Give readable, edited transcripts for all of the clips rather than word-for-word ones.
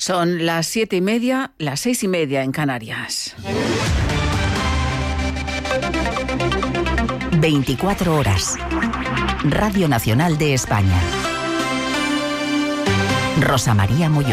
Son las 7:30, las 6:30 en Canarias. 24 horas. Radio Nacional de España. Rosa María Molló.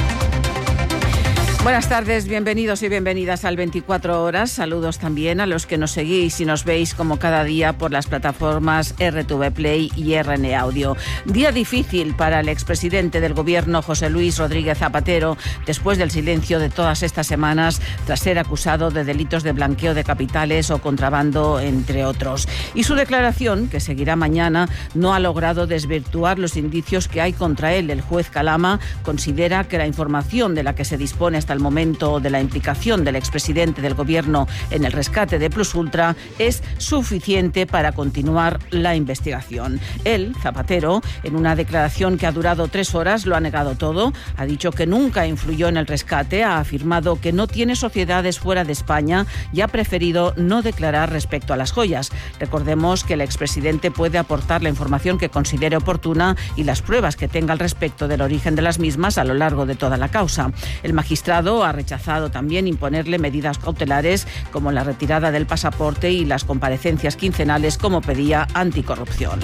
Buenas tardes, bienvenidos y bienvenidas al 24 horas. Saludos también a los que nos seguís y nos veis como cada día por las plataformas RTV Play y RN Audio. Día difícil para el expresidente del Gobierno, José Luis Rodríguez Zapatero, después del silencio de todas estas semanas tras ser acusado de delitos de blanqueo de capitales o contrabando, entre otros. Y su declaración, que seguirá mañana, no ha logrado desvirtuar los indicios que hay contra él. El juez Calama considera que la información de la que se dispone hasta el momento de la implicación del expresidente del Gobierno en el rescate de Plus Ultra es suficiente para continuar la investigación. Él, Zapatero, en una declaración que ha durado 3 horas, lo ha negado todo. Ha dicho que nunca influyó en el rescate, ha afirmado que no tiene sociedades fuera de España y ha preferido no declarar respecto a las joyas. Recordemos que el expresidente puede aportar la información que considere oportuna y las pruebas que tenga al respecto del origen de las mismas a lo largo de toda la causa. El magistrado ha rechazado también imponerle medidas cautelares como la retirada del pasaporte y las comparecencias quincenales como pedía Anticorrupción.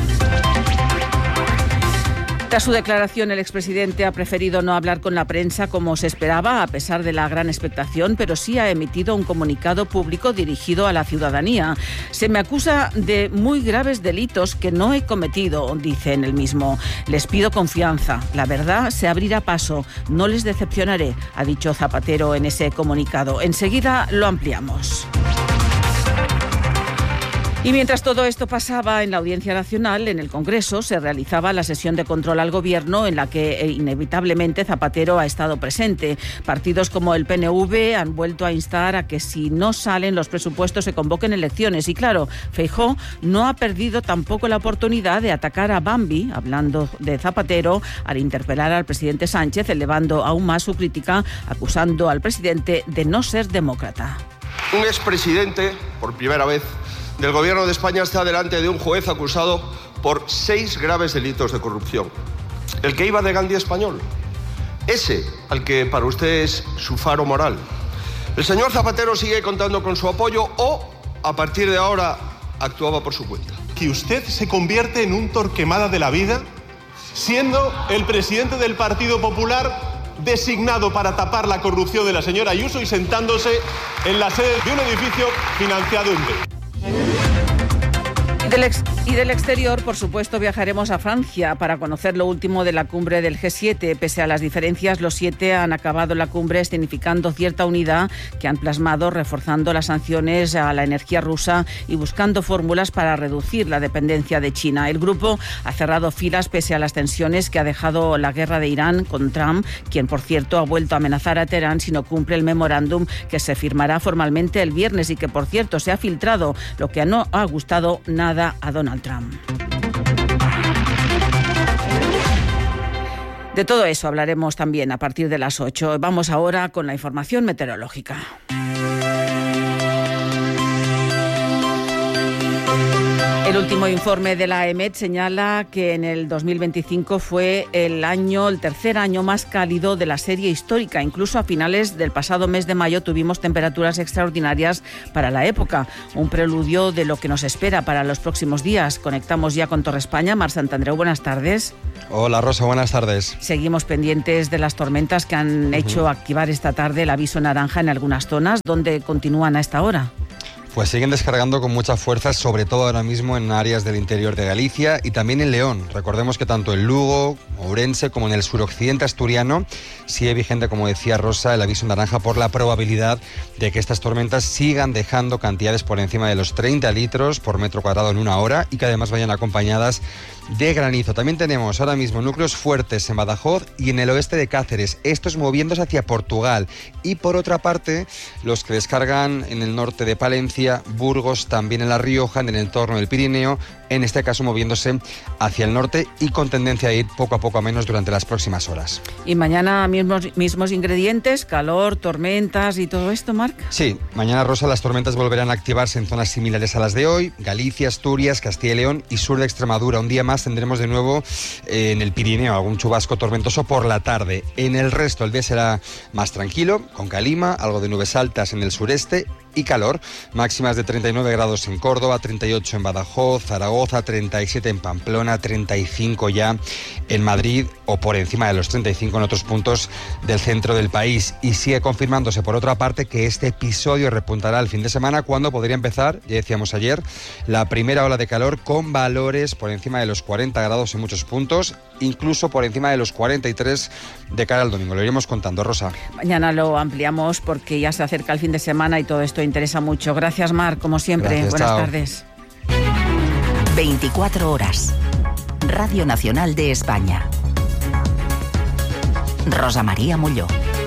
Tras su declaración, el expresidente ha preferido no hablar con la prensa como se esperaba, a pesar de la gran expectación, pero sí ha emitido un comunicado público dirigido a la ciudadanía. Se me acusa de muy graves delitos que no he cometido, dice en el mismo. Les pido confianza. La verdad se abrirá paso. No les decepcionaré, ha dicho Zapatero en ese comunicado. Enseguida lo ampliamos. Y mientras todo esto pasaba en la Audiencia Nacional, en el Congreso, se realizaba la sesión de control al Gobierno en la que inevitablemente Zapatero ha estado presente. Partidos como el PNV han vuelto a instar a que si no salen los presupuestos se convoquen elecciones. Y claro, Feijóo no ha perdido tampoco la oportunidad de atacar a Bambi, hablando de Zapatero, al interpelar al presidente Sánchez, elevando aún más su crítica, acusando al presidente de no ser demócrata. Un expresidente, por primera vez, del Gobierno de España está delante de un juez acusado por 6 graves delitos de corrupción. El que iba de Gandhi español. Ese, al que para usted es su faro moral. El señor Zapatero sigue contando con su apoyo o, a partir de ahora, actuaba por su cuenta. Que usted se convierte en un Torquemada de la vida, siendo el presidente del Partido Popular designado para tapar la corrupción de la señora Ayuso y sentándose en la sede de un edificio financiado en B. Y del exterior, por supuesto, viajaremos a Francia para conocer lo último de la cumbre del G7. Pese a las diferencias, los 7 han acabado la cumbre escenificando cierta unidad que han plasmado reforzando las sanciones a la energía rusa y buscando fórmulas para reducir la dependencia de China. El grupo ha cerrado filas pese a las tensiones que ha dejado la guerra de Irán con Trump, quien, por cierto, ha vuelto a amenazar a Teherán si no cumple el memorándum que se firmará formalmente el viernes y que, por cierto, se ha filtrado, lo que no ha gustado nada a Donald Trump. De todo eso hablaremos también a partir de las 8. Vamos ahora con la información meteorológica. El último informe de la EMET señala que en el 2025 fue el tercer año más cálido de la serie histórica. Incluso a finales del pasado mes de mayo tuvimos temperaturas extraordinarias para la época, un preludio de lo que nos espera para los próximos días. Conectamos ya con Torre España. Mar Santandreu, buenas tardes. Hola Rosa, buenas tardes. Seguimos pendientes de las tormentas que han hecho activar esta tarde el aviso naranja en algunas zonas. ¿Dónde continúan a esta hora? Pues siguen descargando con mucha fuerza, sobre todo ahora mismo en áreas del interior de Galicia y también en León. Recordemos que tanto en Lugo, Ourense, como en el suroccidente asturiano sigue vigente, como decía Rosa, el aviso naranja por la probabilidad de que estas tormentas sigan dejando cantidades por encima de los 30 litros por metro cuadrado en una hora y que además vayan acompañadas de granizo. También tenemos ahora mismo núcleos fuertes en Badajoz y en el oeste de Cáceres, estos moviéndose hacia Portugal. Y por otra parte, los que descargan en el norte de Palencia, Burgos, también en La Rioja, en el entorno del Pirineo, en este caso moviéndose hacia el norte y con tendencia a ir poco a poco a menos durante las próximas horas. ¿Y mañana mismos ingredientes, calor, tormentas y todo esto, Marc? Sí, mañana, Rosa, las tormentas volverán a activarse en zonas similares a las de hoy: Galicia, Asturias, Castilla y León y sur de Extremadura. Un día más además tendremos de nuevo en el Pirineo algún chubasco tormentoso por la tarde. En el resto el día será más tranquilo, con calima, algo de nubes altas en el sureste y calor, máximas de 39 grados en Córdoba, 38 en Badajoz, Zaragoza, 37 en Pamplona, 35 ya en Madrid o por encima de los 35 en otros puntos del centro del país. Y sigue confirmándose por otra parte que este episodio repuntará el fin de semana cuando podría empezar, ya decíamos ayer, la primera ola de calor con valores por encima de los 40 grados en muchos puntos, incluso por encima de los 43 de cara al domingo. Lo iremos contando, Rosa. Mañana lo ampliamos porque ya se acerca el fin de semana y todo esto interesa mucho. Gracias, Mar, como siempre. Gracias, buenas chao. tardes. 24 horas. Radio Nacional de España. Rosa María Molló.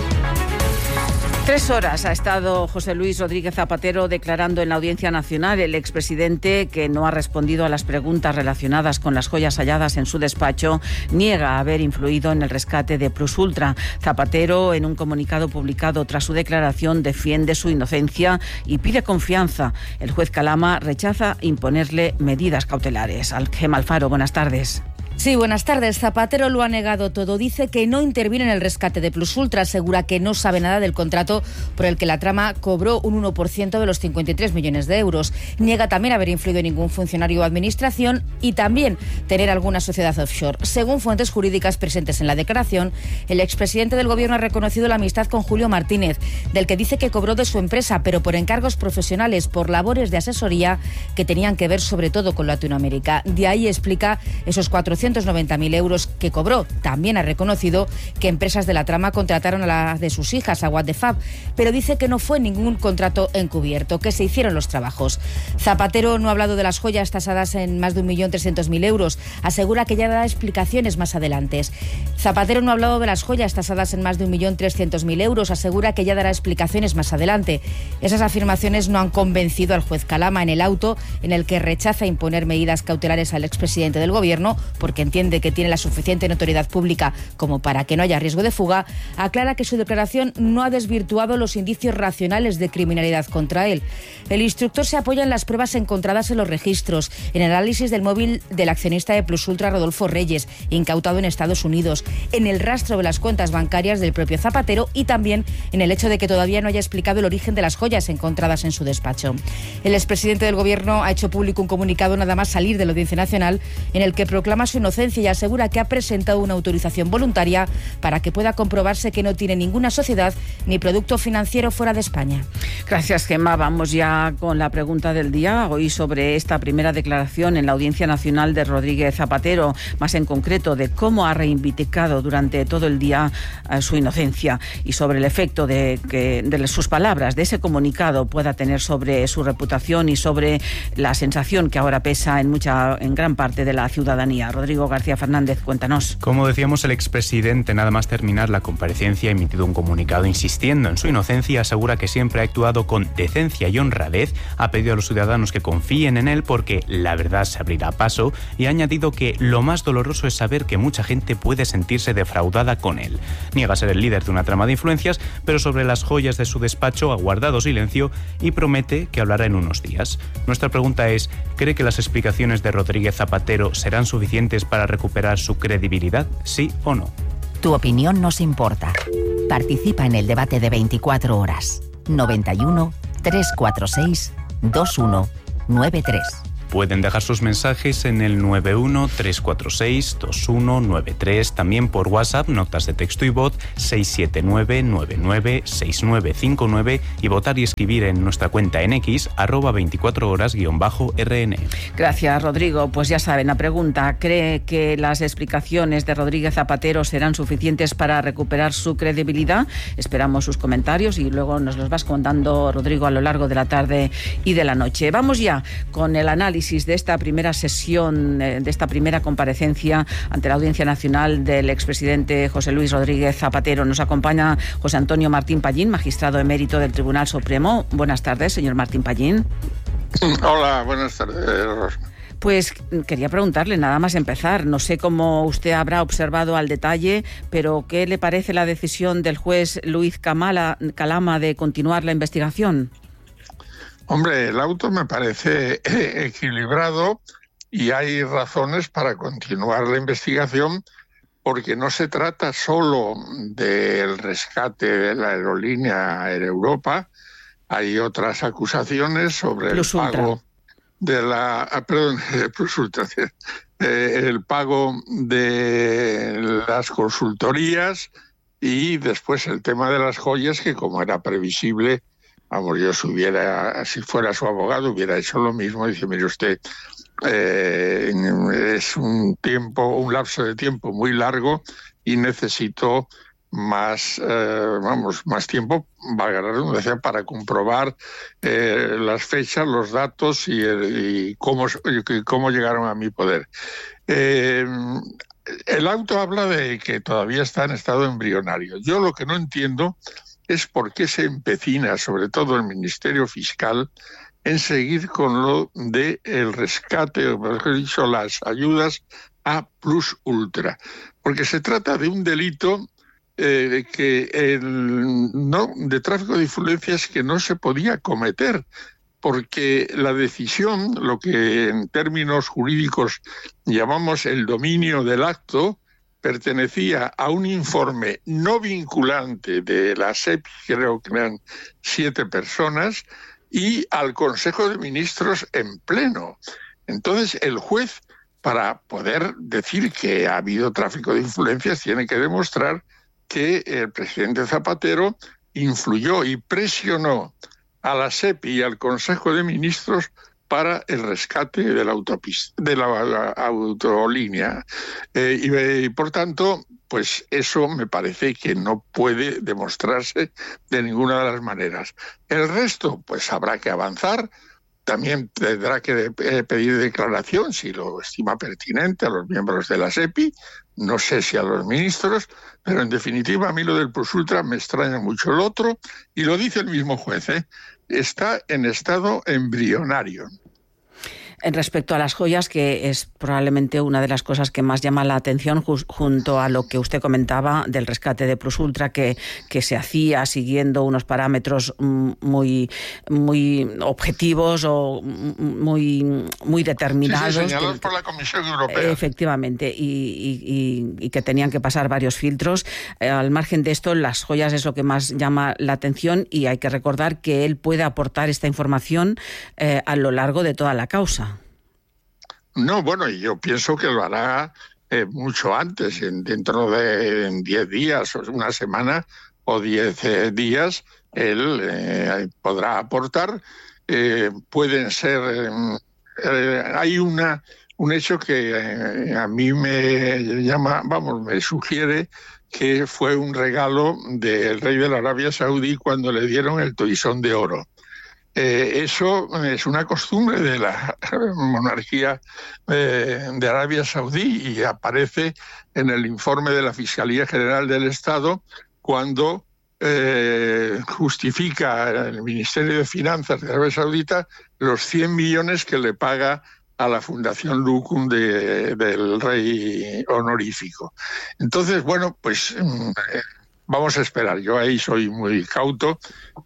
3 horas ha estado José Luis Rodríguez Zapatero declarando en la Audiencia Nacional. El expresidente, que no ha respondido a las preguntas relacionadas con las joyas halladas en su despacho, niega haber influido en el rescate de Plus Ultra. Zapatero, en un comunicado publicado tras su declaración, defiende su inocencia y pide confianza. El juez Calama rechaza imponerle medidas cautelares. Gema Alfaro, buenas tardes. Sí, buenas tardes. Zapatero lo ha negado todo. Dice que no interviene en el rescate de Plus Ultra. Asegura que no sabe nada del contrato por el que la trama cobró un 1% de los 53 millones de euros. Niega también haber influido en ningún funcionario o administración y también tener alguna sociedad offshore. Según fuentes jurídicas presentes en la declaración, el expresidente del Gobierno ha reconocido la amistad con Julio Martínez, del que dice que cobró de su empresa, pero por encargos profesionales, por labores de asesoría que tenían que ver sobre todo con Latinoamérica. De ahí explica esos 490.000 euros que cobró. También ha reconocido que empresas de la trama contrataron a la de sus hijas, a What the Fab, pero dice que no fue ningún contrato encubierto, que se hicieron los trabajos. Zapatero no ha hablado de las joyas tasadas en más de 1.300.000 euros. Asegura que ya dará explicaciones más adelante. Zapatero no ha hablado de las joyas tasadas en más de 1.300.000 euros. Asegura que ya dará explicaciones más adelante. Esas afirmaciones no han convencido al juez Calama. En el auto en el que rechaza imponer medidas cautelares al expresidente del Gobierno, porque entiende que tiene la suficiente notoriedad pública como para que no haya riesgo de fuga, aclara que su declaración no ha desvirtuado los indicios racionales de criminalidad contra él. El instructor se apoya en las pruebas encontradas en los registros, en el análisis del móvil del accionista de Plus Ultra, Rodolfo Reyes, incautado en Estados Unidos, en el rastro de las cuentas bancarias del propio Zapatero y también en el hecho de que todavía no haya explicado el origen de las joyas encontradas en su despacho. El expresidente del Gobierno ha hecho público un comunicado nada más salir de la Audiencia Nacional en el que proclama su inocencia y asegura que ha presentado una autorización voluntaria para que pueda comprobarse que no tiene ninguna sociedad ni producto financiero fuera de España. Gracias, Gemma. Vamos ya con la pregunta del día. Hoy sobre esta primera declaración en la Audiencia Nacional de Rodríguez Zapatero, más en concreto de cómo ha reivindicado durante todo el día su inocencia y sobre el efecto de sus palabras, de ese comunicado, pueda tener sobre su reputación y sobre la sensación que ahora pesa en gran parte de la ciudadanía. Rodrigo García Fernández, cuéntanos. Como decíamos, el expresidente, nada más terminar la comparecencia, ha emitido un comunicado insistiendo en su inocencia. Asegura que siempre ha actuado con decencia y honradez. Ha pedido a los ciudadanos que confíen en él porque la verdad se abrirá paso y ha añadido que lo más doloroso es saber que mucha gente puede sentirse defraudada con él. Niega ser el líder de una trama de influencias, pero sobre las joyas de su despacho ha guardado silencio y promete que hablará en unos días. Nuestra pregunta es, ¿cree que las explicaciones de Rodríguez Zapatero serán suficientes para recuperar su credibilidad? ¿Sí o no? Tu opinión nos importa. Participa en el debate de 24 horas. 91 346 2193. Pueden dejar sus mensajes en el 91-346-2193, también por WhatsApp, notas de texto y voz 679-996959 y votar y escribir en nuestra cuenta en X, @24horas_RN. Gracias, Rodrigo. Pues ya saben, la pregunta, ¿cree que las explicaciones de Rodríguez Zapatero serán suficientes para recuperar su credibilidad? Esperamos sus comentarios y luego nos los vas contando, Rodrigo, a lo largo de la tarde y de la noche. Vamos ya con el análisis de esta primera sesión, de esta primera comparecencia ante la Audiencia Nacional del expresidente José Luis Rodríguez Zapatero. Nos acompaña José Antonio Martín Pallín, magistrado emérito del Tribunal Supremo. Buenas tardes, señor Martín Pallín. Hola, buenas tardes. Pues quería preguntarle, nada más empezar, no sé cómo usted habrá observado al detalle, pero ¿qué le parece la decisión del juez Luis Calama de continuar la investigación? Hombre, el auto me parece equilibrado y hay razones para continuar la investigación, porque no se trata solo del rescate de la aerolínea Air Europa, hay otras acusaciones sobre el pago de el pago de las consultorías y después el tema de las joyas, que como era previsible, vamos, yo si fuera su abogado hubiera hecho lo mismo. Dice, mire usted, es un lapso de tiempo muy largo y necesito más tiempo, valga la redundancia, para comprobar las fechas, los datos y cómo llegaron a mi poder. El auto habla de que todavía está en estado embrionario. Yo lo que no entiendo es por qué se empecina, sobre todo el Ministerio Fiscal, en seguir con lo del rescate, o mejor dicho, las ayudas a Plus Ultra. Porque se trata de un delito de tráfico de influencias que no se podía cometer, porque la decisión, lo que en términos jurídicos llamamos el dominio del acto, pertenecía a un informe no vinculante de la SEPI, creo que eran 7 personas, y al Consejo de Ministros en pleno. Entonces, el juez, para poder decir que ha habido tráfico de influencias, tiene que demostrar que el presidente Zapatero influyó y presionó a la SEPI y al Consejo de Ministros para el rescate de la autolínea. Y por tanto, pues eso me parece que no puede demostrarse de ninguna de las maneras. El resto, pues habrá que avanzar. También tendrá que pedir declaración, si lo estima pertinente, a los miembros de la SEPI, no sé si a los ministros, pero en definitiva a mí lo del Plus Ultra me extraña mucho. El otro, y lo dice el mismo juez, está en estado embrionario. En respecto a las joyas, que es probablemente una de las cosas que más llama la atención, junto a lo que usted comentaba del rescate de Plus Ultra, que se hacía siguiendo unos parámetros muy objetivos o muy determinados. Sí, señalados por la Comisión Europea. Efectivamente, y que tenían que pasar varios filtros. Al margen de esto, las joyas es lo que más llama la atención, y hay que recordar que él puede aportar esta información a lo largo de toda la causa. No, bueno, y yo pienso que lo hará mucho antes, dentro de 10 días, o una semana o 10 días, él podrá aportar. Pueden ser... hay un hecho que a mí me sugiere que fue un regalo del rey de la Arabia Saudí cuando le dieron el toisón de oro. Eso es una costumbre de la monarquía de Arabia Saudí y aparece en el informe de la Fiscalía General del Estado cuando justifica el Ministerio de Finanzas de Arabia Saudita los 100 millones que le paga a la Fundación Luqun del rey honorífico. Entonces, bueno, pues... vamos a esperar. Yo ahí soy muy cauto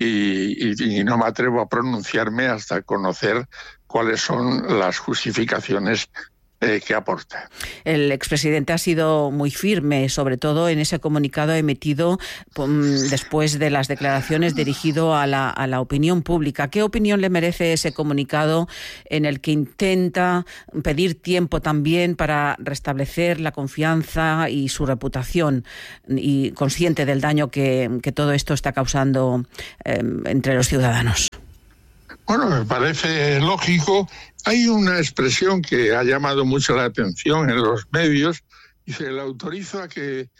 y no me atrevo a pronunciarme hasta conocer cuáles son las justificaciones que aporta. El expresidente ha sido muy firme, sobre todo en ese comunicado emitido después de las declaraciones dirigido a la opinión pública. ¿Qué opinión le merece ese comunicado en el que intenta pedir tiempo también para restablecer la confianza y su reputación, y consciente del daño que todo esto está causando entre los ciudadanos? Bueno, me parece lógico. Hay una expresión que ha llamado mucho la atención en los medios. Dice, le autorizo a que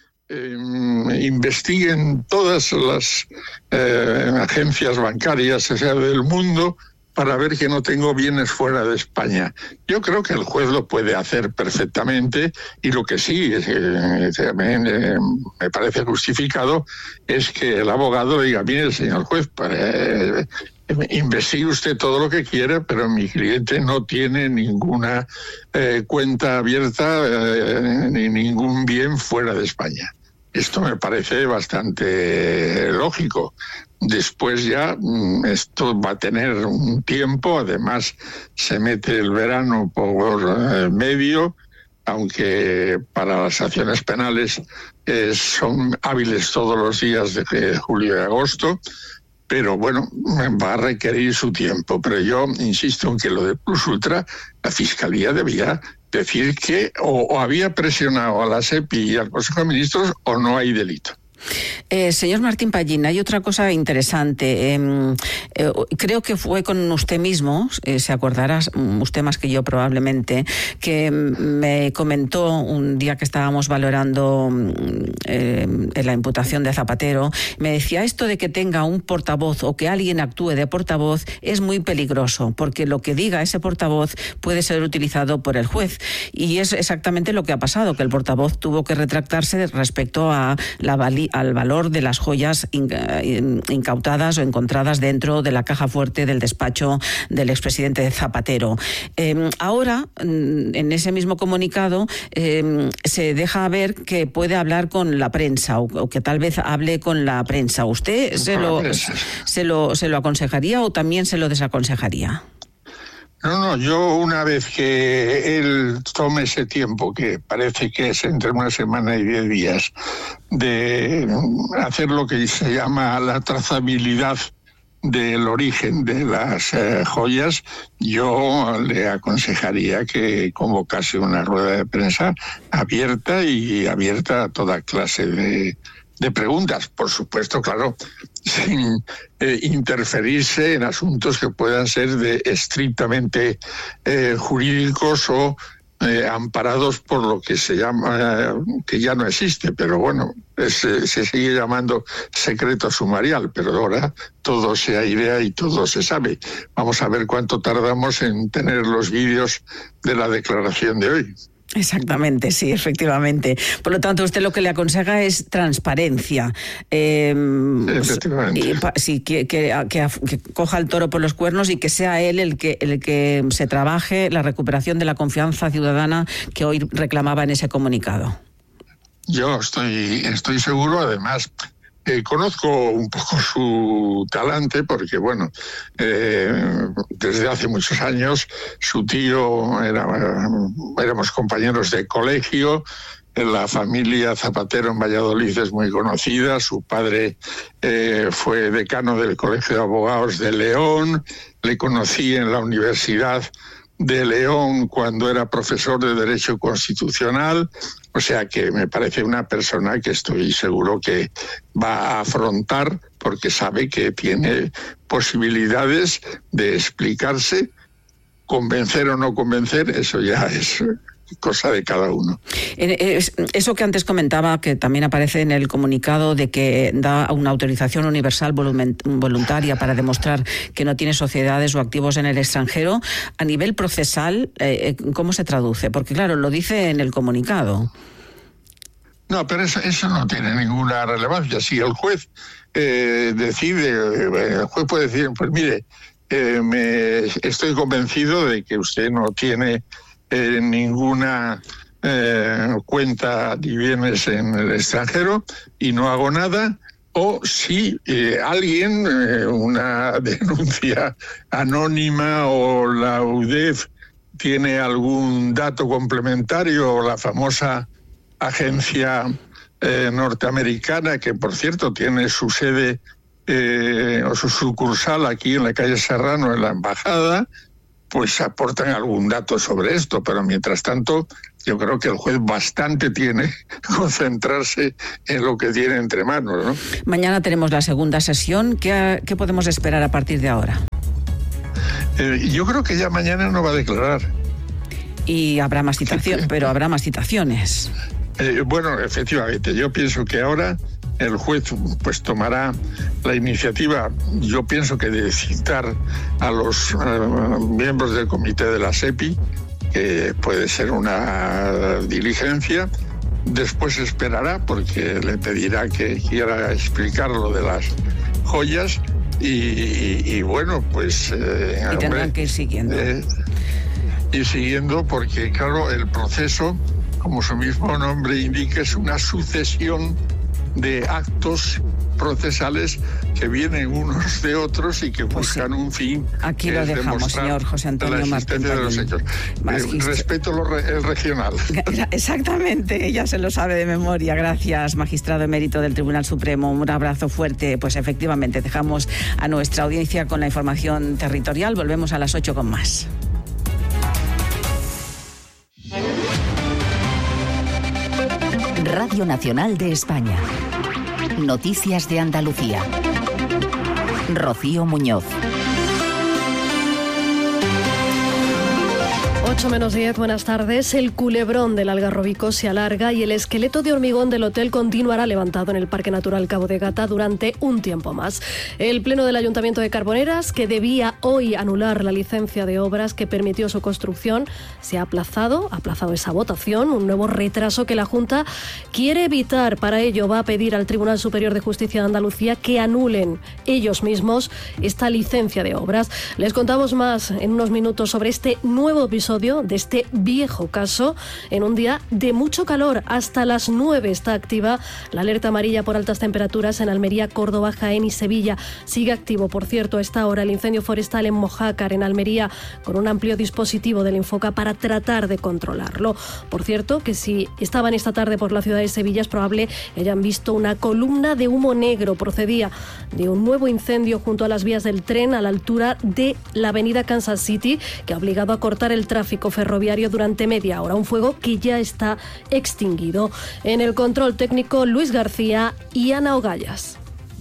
investiguen todas las agencias bancarias del mundo para ver que no tengo bienes fuera de España. Yo creo que el juez lo puede hacer perfectamente, y lo que sí también me parece justificado es que el abogado diga, mire, señor juez, investigue usted todo lo que quiera, pero mi cliente no tiene ninguna cuenta abierta ni ningún bien fuera de España. Esto me parece bastante lógico. Después ya esto va a tener un tiempo, además se mete el verano por medio, aunque para las acciones penales son hábiles todos los días de julio y agosto, pero bueno, va a requerir su tiempo. Pero yo insisto en que lo de Plus Ultra, la Fiscalía debía decir que o había presionado a la SEPI y al Consejo de Ministros o no hay delito. Señor Martín Pallín, hay otra cosa interesante. Creo que fue con usted mismo, se acordará usted más que yo probablemente, que me comentó un día que estábamos valorando la imputación de Zapatero, me decía, esto de que tenga un portavoz o que alguien actúe de portavoz es muy peligroso, porque lo que diga ese portavoz puede ser utilizado por el juez. Y es exactamente lo que ha pasado, que el portavoz tuvo que retractarse respecto a al valor de las joyas incautadas o encontradas dentro de la caja fuerte del despacho del expresidente Zapatero. Ahora, en ese mismo comunicado, se deja ver que puede hablar con la prensa o que tal vez hable con la prensa. ¿Usted se lo aconsejaría o también se lo desaconsejaría? No, yo una vez que él tome ese tiempo, que parece que es entre una semana y 10 días, de hacer lo que se llama la trazabilidad del origen de las joyas, yo le aconsejaría que convocase una rueda de prensa abierta a toda clase de preguntas, por supuesto, claro, sin interferirse en asuntos que puedan ser estrictamente jurídicos o amparados por lo que se llama, que ya no existe, pero bueno, se sigue llamando secreto sumarial, pero ahora todo se airea y todo se sabe. Vamos a ver cuánto tardamos en tener los vídeos de la declaración de hoy. Exactamente, sí, efectivamente. Por lo tanto, usted lo que le aconseja es transparencia. Efectivamente. Sí, que coja el toro por los cuernos y que sea él el que se trabaje la recuperación de la confianza ciudadana que hoy reclamaba en ese comunicado. Yo estoy seguro, además. Conozco un poco su talante porque, bueno, desde hace muchos años su tío éramos compañeros de colegio. La familia Zapatero en Valladolid es muy conocida. Su padre fue decano del Colegio de Abogados de León. Le conocí en la Universidad de León cuando era profesor de Derecho Constitucional. O sea que me parece una persona que estoy seguro que va a afrontar, porque sabe que tiene posibilidades de explicarse. Convencer o no convencer, eso ya es cosa de cada uno. Eso que antes comentaba, que también aparece en el comunicado de que da una autorización universal voluntaria para demostrar que no tiene sociedades o activos en el extranjero, a nivel procesal, ¿cómo se traduce? Porque claro, lo dice en el comunicado. No, pero eso no tiene ninguna relevancia. Si el juez decide, el juez puede decir, pues mire, estoy convencido de que usted no tiene ninguna cuenta ni bienes en el extranjero y no hago nada, o si alguien, una denuncia anónima o la UDEF tiene algún dato complementario, o la famosa agencia norteamericana, que por cierto tiene su sede o su sucursal aquí en la calle Serrano, en la embajada, pues aportan algún dato sobre esto, pero mientras tanto yo creo que el juez bastante tiene que concentrarse en lo que tiene entre manos, ¿no? Mañana tenemos la segunda sesión. ¿Qué podemos esperar a partir de ahora? Yo creo que ya mañana no va a declarar. Y habrá más citaciones, pero habrá más citaciones. Bueno, efectivamente, yo pienso que ahora el juez pues tomará la iniciativa, yo pienso que de citar a los miembros del comité de la SEPI, que puede ser una diligencia. Después esperará, porque le pedirá que quiera explicar lo de las joyas y bueno, pues... y tendrán que ir siguiendo. Ir siguiendo, porque claro, el proceso, como su mismo nombre indica, es una sucesión de actos procesales que vienen unos de otros y que buscan un fin. Aquí lo dejamos, señor José Antonio Martín. De los hechos. Respeto el regional. Exactamente, ya se lo sabe de memoria. Gracias, magistrado emérito del Tribunal Supremo. Un abrazo fuerte. Pues efectivamente, dejamos a nuestra audiencia con la información territorial. Volvemos a las 8 con más. Radio Nacional de España. Noticias de Andalucía. Rocío Muñoz. 8:10, buenas tardes. El culebrón del Algarrobico se alarga y el esqueleto de hormigón del hotel continuará levantado en el Parque Natural Cabo de Gata durante un tiempo más. El Pleno del Ayuntamiento de Carboneras, que debía hoy anular la licencia de obras que permitió su construcción, se ha aplazado esa votación, un nuevo retraso que la Junta quiere evitar. Para ello va a pedir al Tribunal Superior de Justicia de Andalucía que anulen ellos mismos esta licencia de obras. Les contamos más en unos minutos sobre este nuevo episodio de este viejo caso. En un día de mucho calor, hasta las 9 está activa la alerta amarilla por altas temperaturas en Almería, Córdoba, Jaén y Sevilla. Sigue activo, por cierto, a esta hora el incendio forestal en Mojácar, en Almería, con un amplio dispositivo del Infoca para tratar de controlarlo. Por cierto, que si estaban esta tarde por la ciudad de Sevilla, es probable que hayan visto una columna de humo negro. Procedía de un nuevo incendio junto a las vías del tren a la altura de la avenida Kansas City, que ha obligado a cortar el tráfico ferroviario durante media hora, un fuego que ya está extinguido. En el control técnico, Luis García y Ana Ogallas.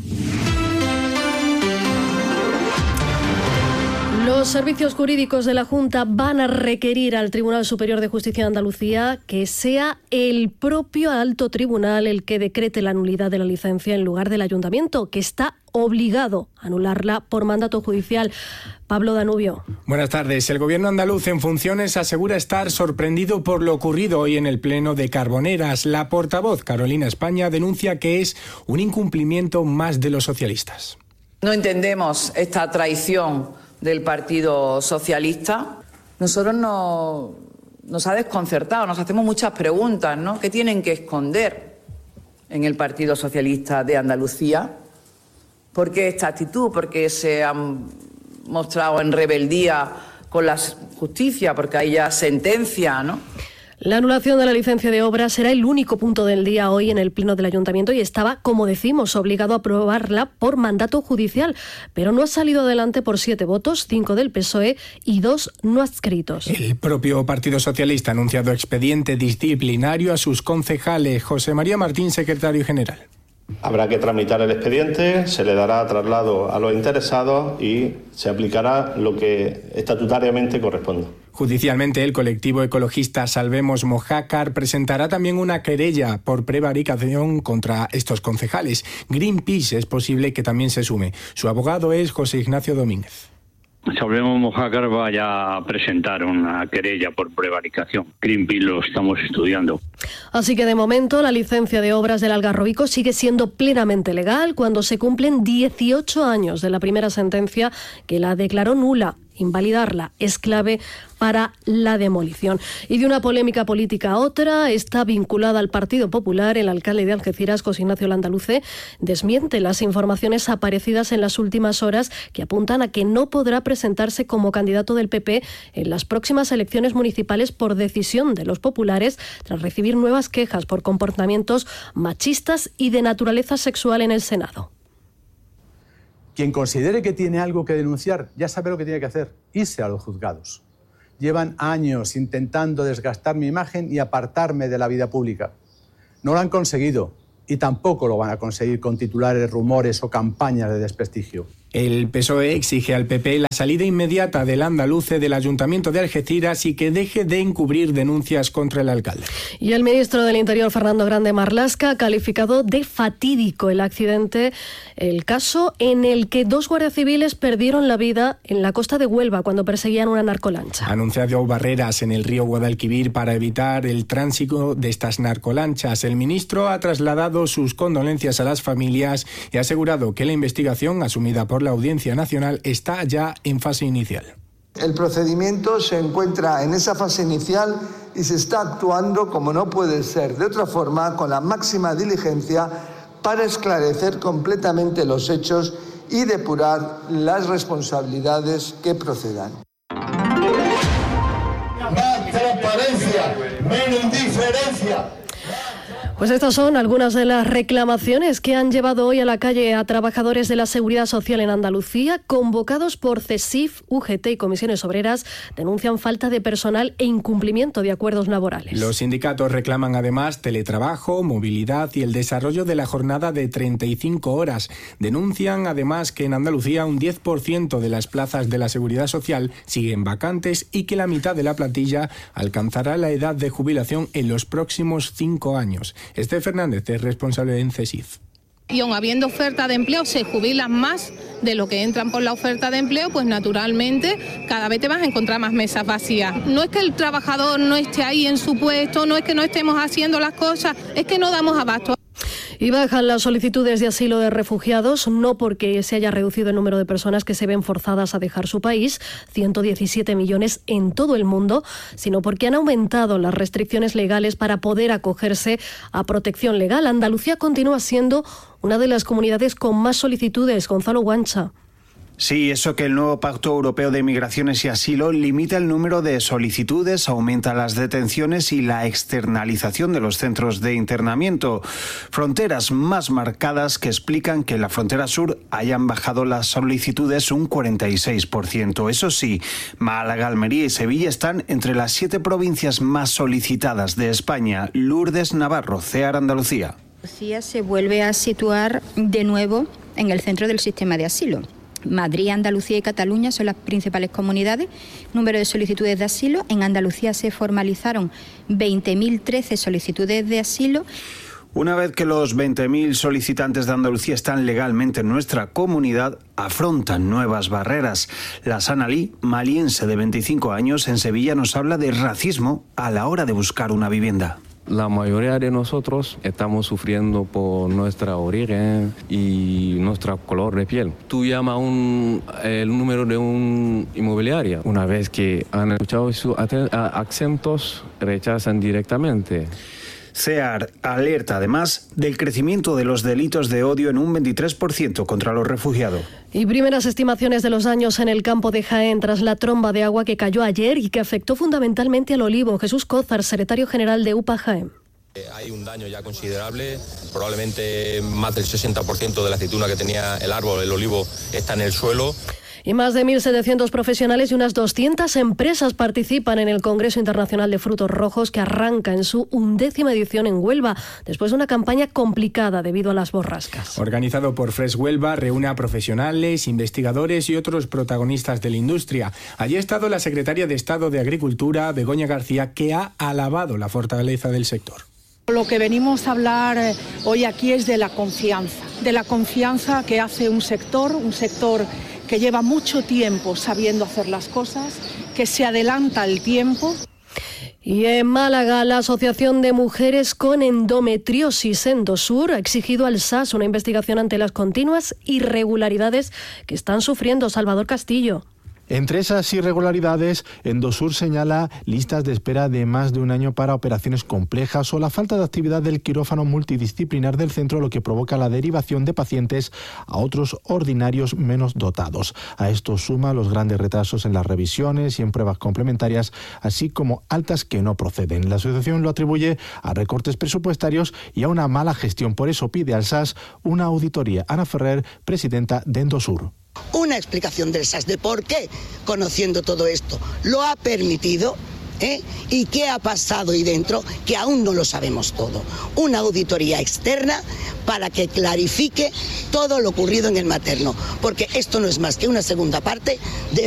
Los servicios jurídicos de la Junta van a requerir al Tribunal Superior de Justicia de Andalucía que sea el propio alto tribunal el que decrete la nulidad de la licencia en lugar del Ayuntamiento, que está obligado a anularla por mandato judicial. Pablo Danubio. Buenas tardes. El Gobierno andaluz en funciones asegura estar sorprendido por lo ocurrido hoy en el Pleno de Carboneras. La portavoz Carolina España denuncia que es un incumplimiento más de los socialistas. No entendemos esta traición del Partido Socialista. Nosotros nos ha desconcertado, nos hacemos muchas preguntas, ¿no? ¿Qué tienen que esconder en el Partido Socialista de Andalucía? ¿Por qué esta actitud? ¿Por qué se han mostrado en rebeldía con la justicia? Porque hay ya sentencia, ¿no? La anulación de la licencia de obra será el único punto del día hoy en el Pleno del Ayuntamiento y estaba, como decimos, obligado a aprobarla por mandato judicial, pero no ha salido adelante por 7 votos, 5 del PSOE y 2 no adscritos. El propio Partido Socialista ha anunciado expediente disciplinario a sus concejales. José María Martín, secretario general. Habrá que tramitar el expediente, se le dará traslado a los interesados y se aplicará lo que estatutariamente corresponda. Judicialmente, el colectivo ecologista Salvemos Mojácar presentará también una querella por prevaricación contra estos concejales. Greenpeace es posible que también se sume. Su abogado es José Ignacio Domínguez. Salvemos Mojácar vaya a presentar una querella por prevaricación. Greenpeace lo estamos estudiando. Así que de momento la licencia de obras del Algarrobico sigue siendo plenamente legal cuando se cumplen 18 años de la primera sentencia que la declaró nula. Invalidarla es clave para la demolición. Y de una polémica política a otra, está vinculada al Partido Popular. El alcalde de Algeciras, José Ignacio Landaluce, desmiente las informaciones aparecidas en las últimas horas que apuntan a que no podrá presentarse como candidato del PP en las próximas elecciones municipales por decisión de los populares, tras recibir nuevas quejas por comportamientos machistas y de naturaleza sexual en el Senado. Quien considere que tiene algo que denunciar ya sabe lo que tiene que hacer, irse a los juzgados. Llevan años intentando desgastar mi imagen y apartarme de la vida pública. No lo han conseguido y tampoco lo van a conseguir con titulares, rumores o campañas de desprestigio. El PSOE exige al PP la salida inmediata del andaluce del Ayuntamiento de Algeciras y que deje de encubrir denuncias contra el alcalde. Y el ministro del Interior, Fernando Grande Marlaska, ha calificado de fatídico el accidente, el caso en el que 2 guardias civiles perdieron la vida en la costa de Huelva cuando perseguían una narcolancha. Ha anunciado barreras en el río Guadalquivir para evitar el tránsito de estas narcolanchas. El ministro ha trasladado sus condolencias a las familias y ha asegurado que la investigación asumida por la Audiencia Nacional está ya en fase inicial. El procedimiento se encuentra en esa fase inicial y se está actuando, como no puede ser de otra forma, con la máxima diligencia para esclarecer completamente los hechos y depurar las responsabilidades que procedan. Más transparencia, menos indiferencia. Pues estas son algunas de las reclamaciones que han llevado hoy a la calle a trabajadores de la Seguridad Social en Andalucía, convocados por CESIF, UGT y comisiones obreras. Denuncian falta de personal e incumplimiento de acuerdos laborales. Los sindicatos reclaman además teletrabajo, movilidad y el desarrollo de la jornada de 35 horas. Denuncian además que en Andalucía un 10% de las plazas de la Seguridad Social siguen vacantes y que la mitad de la plantilla alcanzará la edad de jubilación en los próximos 5 años. Esther Fernández es responsable en CESIF. Y aun habiendo oferta de empleo, se jubilan más de lo que entran por la oferta de empleo, pues naturalmente cada vez te vas a encontrar más mesas vacías. No es que el trabajador no esté ahí en su puesto, no es que no estemos haciendo las cosas, es que no damos abasto. Y bajan las solicitudes de asilo de refugiados, no porque se haya reducido el número de personas que se ven forzadas a dejar su país, 117 millones en todo el mundo, sino porque han aumentado las restricciones legales para poder acogerse a protección legal. Andalucía continúa siendo una de las comunidades con más solicitudes. Gonzalo Guancha. Sí, eso que el nuevo Pacto Europeo de Migraciones y Asilo limita el número de solicitudes, aumenta las detenciones y la externalización de los centros de internamiento. Fronteras más marcadas que explican que en la frontera sur hayan bajado las solicitudes un 46%. Eso sí, Málaga, Almería y Sevilla están entre las 7 provincias más solicitadas de España. Lourdes Navarro, CEAR Andalucía. Andalucía se vuelve a situar de nuevo en el centro del sistema de asilo. Madrid, Andalucía y Cataluña son las principales comunidades. Número de solicitudes de asilo. En Andalucía se formalizaron 20.013 solicitudes de asilo. Una vez que los 20.000 solicitantes de Andalucía están legalmente en nuestra comunidad, afrontan nuevas barreras. La Sanalí, maliense de 25 años, en Sevilla nos habla de racismo a la hora de buscar una vivienda. La mayoría de nosotros estamos sufriendo por nuestra origen y nuestro color de piel. Tú llamas el número de un inmobiliaria. Una vez que han escuchado sus acentos, rechazan directamente. CEAR alerta además del crecimiento de los delitos de odio en un 23% contra los refugiados. Y primeras estimaciones de los daños en el campo de Jaén tras la tromba de agua que cayó ayer y que afectó fundamentalmente al olivo. Jesús Cózar, secretario general de UPA Jaén. Hay un daño ya considerable, probablemente más del 60% de la aceituna que tenía el árbol, el olivo, está en el suelo. Y más de 1.700 profesionales y unas 200 empresas participan en el Congreso Internacional de Frutos Rojos que arranca en su 11ª edición en Huelva, después de una campaña complicada debido a las borrascas. Organizado por Fresh Huelva, reúne a profesionales, investigadores y otros protagonistas de la industria. Allí ha estado la secretaria de Estado de Agricultura, Begoña García, que ha alabado la fortaleza del sector. Lo que venimos a hablar hoy aquí es de la confianza que hace un sector que lleva mucho tiempo sabiendo hacer las cosas, que se adelanta el tiempo. Y en Málaga, la Asociación de Mujeres con Endometriosis Endosur ha exigido al SAS una investigación ante las continuas irregularidades que están sufriendo. Salvador Castillo. Entre esas irregularidades, Endosur señala listas de espera de más de un año para operaciones complejas o la falta de actividad del quirófano multidisciplinar del centro, lo que provoca la derivación de pacientes a otros ordinarios menos dotados. A esto suma los grandes retrasos en las revisiones y en pruebas complementarias, así como altas que no proceden. La asociación lo atribuye a recortes presupuestarios y a una mala gestión. Por eso pide al SAS una auditoría. Ana Ferrer, presidenta de Endosur. Una explicación del SAS de por qué, conociendo todo esto, lo ha permitido, y qué ha pasado ahí dentro, que aún no lo sabemos todo. Una auditoría externa para que clarifique todo lo ocurrido en el materno, porque esto no es más que una segunda parte de